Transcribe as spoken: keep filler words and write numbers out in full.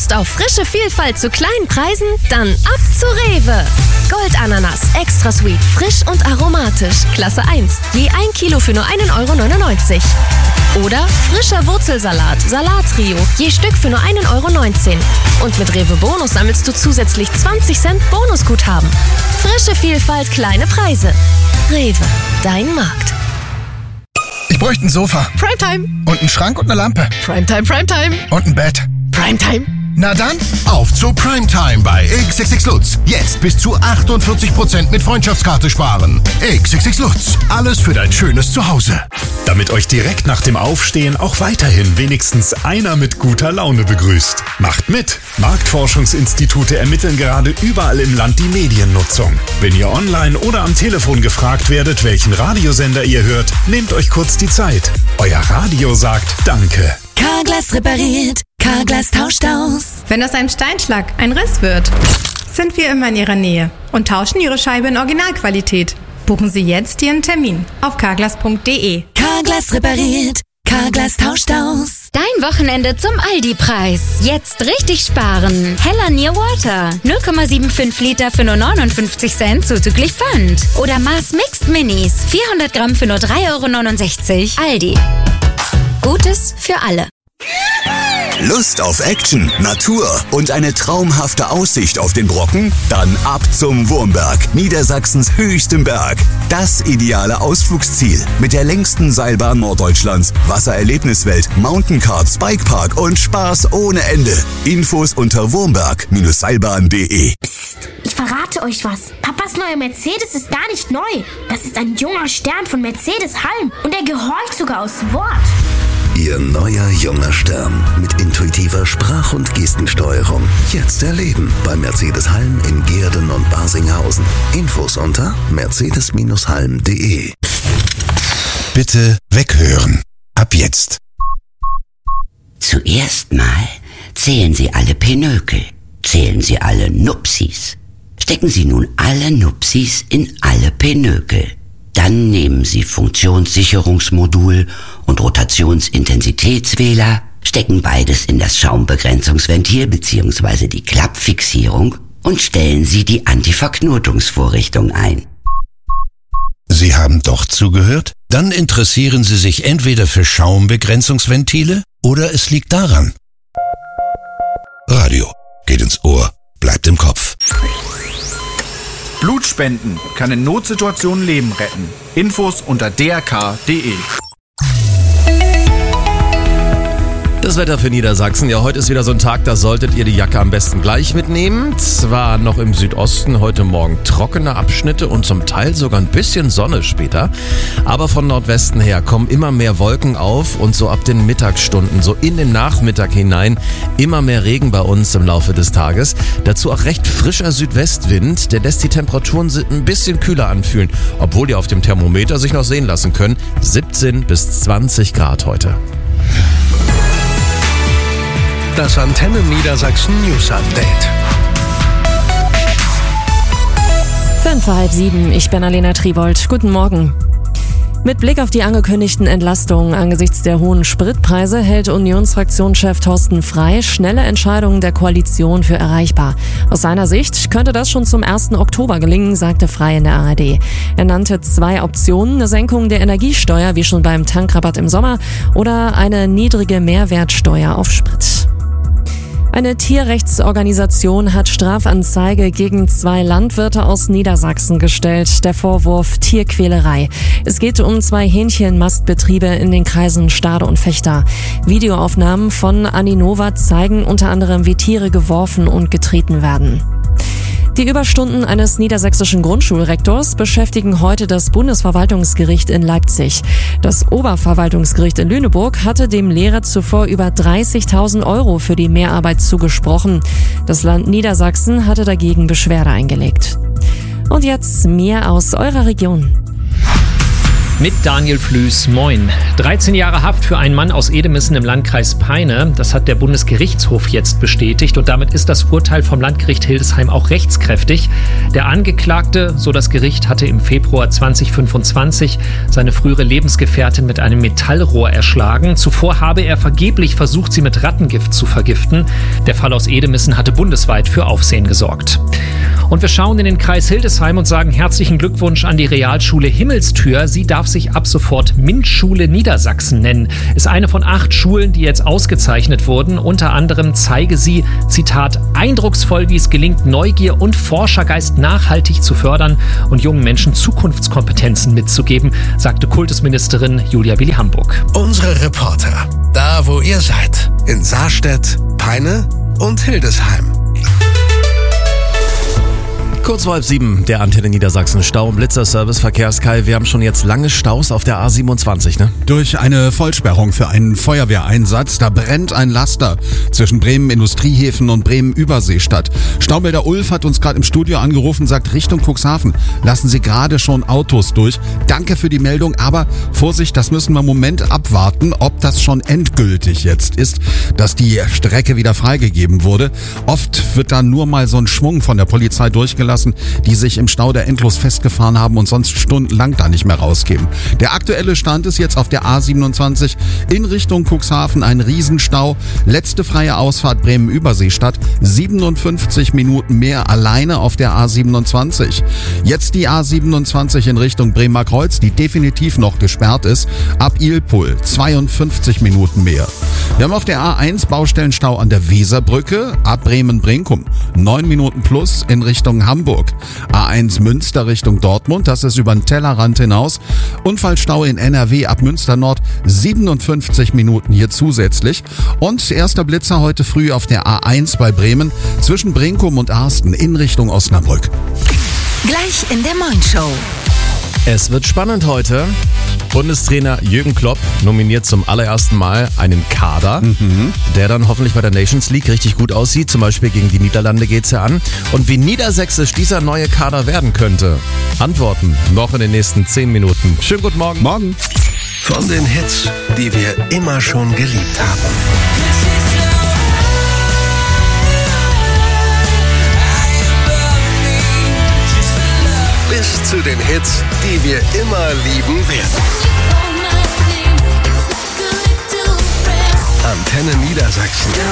Lust auf frische Vielfalt zu kleinen Preisen? Dann ab zu Rewe. Goldananas, extra sweet, frisch und aromatisch. Klasse eins, je ein Kilo für nur einen Euro neunundneunzig. Oder frischer Wurzelsalat, Salattrio, je Stück für nur einen Euro neunzehn. Und mit Rewe Bonus sammelst du zusätzlich zwanzig Cent Bonusguthaben. Frische Vielfalt, kleine Preise. Rewe, dein Markt. Ich bräuchte ein Sofa. Primetime. Und einen Schrank und eine Lampe. Primetime, Primetime. Und ein Bett. Primetime. Na dann, auf zu Primetime bei X X X Lutz. Jetzt bis zu achtundvierzig Prozent mit Freundschaftskarte sparen. X X X Lutz. Alles für dein schönes Zuhause. Damit euch direkt nach dem Aufstehen auch weiterhin wenigstens einer mit guter Laune begrüßt. Macht mit! Marktforschungsinstitute ermitteln gerade überall im Land die Mediennutzung. Wenn ihr online oder am Telefon gefragt werdet, welchen Radiosender ihr hört, nehmt euch kurz die Zeit. Euer Radio sagt Danke. Carglass repariert, Carglass tauscht aus. Wenn aus einem Steinschlag ein Riss wird, sind wir immer in Ihrer Nähe und tauschen Ihre Scheibe in Originalqualität. Buchen Sie jetzt Ihren Termin auf carglass punkt de. Carglass repariert, Carglass tauscht aus. Dein Wochenende zum Aldi-Preis. Jetzt richtig sparen. Hella Near Water. null Komma fünfundsiebzig Liter für nur neunundfünfzig Cent zuzüglich Pfand. Oder Mars Mixed Minis. vierhundert Gramm für nur drei Euro neunundsechzig. Aldi. Gutes für alle. Lust auf Action, Natur und eine traumhafte Aussicht auf den Brocken? Dann ab zum Wurmberg, Niedersachsens höchstem Berg. Das ideale Ausflugsziel mit der längsten Seilbahn Norddeutschlands, Wassererlebniswelt, Mountaincards, Bikepark und Spaß ohne Ende. Infos unter wurmberg Seilbahn punkt de. Psst, ich verrate euch was. Papas neuer Mercedes ist gar nicht neu. Das ist ein junger Stern von Mercedes-Halm und er gehorcht sogar aus Wort. Ihr neuer junger Stern mit intuitiver Sprach- und Gestensteuerung. Jetzt erleben bei Mercedes-Halm in Gehrden und Barsinghausen. Infos unter mercedes Halm punkt de. Bitte weghören. Ab jetzt. Zuerst mal zählen Sie alle Pinökel. Zählen Sie alle Nupsis. Stecken Sie nun alle Nupsis in alle Pinökel. Dann nehmen Sie Funktionssicherungsmodul und Rotationsintensitätswähler, stecken beides in das Schaumbegrenzungsventil bzw. die Klappfixierung und stellen Sie die Antiverknotungsvorrichtung ein. Sie haben doch zugehört? Dann interessieren Sie sich entweder für Schaumbegrenzungsventile oder es liegt daran. Radio geht ins Ohr, bleibt im Kopf. Blutspenden kann in Notsituationen Leben retten. Infos unter d r k punkt de. Das Wetter für Niedersachsen. Ja, heute ist wieder so ein Tag, da solltet ihr die Jacke am besten gleich mitnehmen. Zwar noch im Südosten heute Morgen trockene Abschnitte und zum Teil sogar ein bisschen Sonne später. Aber von Nordwesten her kommen immer mehr Wolken auf und so ab den Mittagsstunden, so in den Nachmittag hinein, immer mehr Regen bei uns im Laufe des Tages. Dazu auch recht frischer Südwestwind, der lässt die Temperaturen ein bisschen kühler anfühlen, obwohl die auf dem Thermometer sich noch sehen lassen können. siebzehn bis zwanzig Grad heute. Das Antenne Niedersachsen News Update. Fünf vor halb sieben, ich bin Alena Tribold. Guten Morgen. Mit Blick auf die angekündigten Entlastungen angesichts der hohen Spritpreise hält Unionsfraktionschef Thorsten Frey schnelle Entscheidungen der Koalition für erreichbar. Aus seiner Sicht könnte das schon zum ersten Oktober gelingen, sagte Frey in der A R D. Er nannte zwei Optionen, eine Senkung der Energiesteuer wie schon beim Tankrabatt im Sommer oder eine niedrige Mehrwertsteuer auf Sprit. Eine Tierrechtsorganisation hat Strafanzeige gegen zwei Landwirte aus Niedersachsen gestellt. Der Vorwurf Tierquälerei. Es geht um zwei Hähnchenmastbetriebe in den Kreisen Stade und Vechta. Videoaufnahmen von Aninova zeigen unter anderem, wie Tiere geworfen und getreten werden. Die Überstunden eines niedersächsischen Grundschulrektors beschäftigen heute das Bundesverwaltungsgericht in Leipzig. Das Oberverwaltungsgericht in Lüneburg hatte dem Lehrer zuvor über dreißigtausend Euro für die Mehrarbeit zugesprochen. Das Land Niedersachsen hatte dagegen Beschwerde eingelegt. Und jetzt mehr aus eurer Region. Mit Daniel Flüß, moin. dreizehn Jahre Haft für einen Mann aus Edemissen im Landkreis Peine. Das hat der Bundesgerichtshof jetzt bestätigt und damit ist das Urteil vom Landgericht Hildesheim auch rechtskräftig. Der Angeklagte, so das Gericht, hatte im Februar zweitausendfünfundzwanzig seine frühere Lebensgefährtin mit einem Metallrohr erschlagen. Zuvor habe er vergeblich versucht, sie mit Rattengift zu vergiften. Der Fall aus Edemissen hatte bundesweit für Aufsehen gesorgt. Und wir schauen in den Kreis Hildesheim und sagen herzlichen Glückwunsch an die Realschule Himmelstür. Sie darf sich ab sofort MINT-Schule Niedersachsen nennen. Ist eine von acht Schulen, die jetzt ausgezeichnet wurden. Unter anderem zeige sie, Zitat, eindrucksvoll, wie es gelingt, Neugier und Forschergeist nachhaltig zu fördern und jungen Menschen Zukunftskompetenzen mitzugeben, sagte Kultusministerin Julia Willi-Hamburg. Unsere Reporter, da wo ihr seid, in Saarstedt, Peine und Hildesheim. Kurz vor halb sieben, der Antenne Niedersachsen Stau- und Blitzerservice Verkehrskai. Wir haben schon jetzt lange Staus auf der A siebenundzwanzig, ne? Durch eine Vollsperrung für einen Feuerwehreinsatz, da brennt ein Laster zwischen Bremen Industriehäfen und Bremen Überseestadt. Staumelder Ulf hat uns gerade im Studio angerufen, sagt Richtung Cuxhaven lassen Sie gerade schon Autos durch. Danke für die Meldung, aber Vorsicht, das müssen wir im Moment abwarten, ob das schon endgültig jetzt ist, dass die Strecke wieder freigegeben wurde. Oft wird da nur mal so ein Schwung von der Polizei durchgelassen, die sich im Stau da endlos festgefahren haben und sonst stundenlang da nicht mehr rausgeben. Der aktuelle Stand ist jetzt auf der A siebenundzwanzig in Richtung Cuxhaven ein Riesenstau. Letzte freie Ausfahrt Bremen-Überseestadt, siebenundfünfzig Minuten mehr alleine auf der A siebenundzwanzig. Jetzt die A siebenundzwanzig in Richtung Bremer Kreuz, die definitiv noch gesperrt ist, ab Ilpul, zweiundfünfzig Minuten mehr. Wir haben auf der A eins Baustellenstau an der Weserbrücke, ab Bremen-Brinkum, neun Minuten plus in Richtung Hamburg. A eins Münster Richtung Dortmund, das ist über den Tellerrand hinaus. Unfallstau in N R W ab Münster Nord, siebenundfünfzig Minuten hier zusätzlich. Und erster Blitzer heute früh auf der A eins bei Bremen zwischen Brinkum und Arsten in Richtung Osnabrück. Gleich in der Morning-Show. Es wird spannend heute. Bundestrainer Jürgen Klopp nominiert zum allerersten Mal einen Kader, mhm. der dann hoffentlich bei der Nations League richtig gut aussieht. Zum Beispiel gegen die Niederlande geht's ja an. Und wie niedersächsisch dieser neue Kader werden könnte, Antworten noch in den nächsten zehn Minuten. Schönen guten Morgen. Morgen. Von den Hits, die wir immer schon geliebt haben. Bis zu den Hits, die wir immer lieben werden. Antenne Niedersachsen.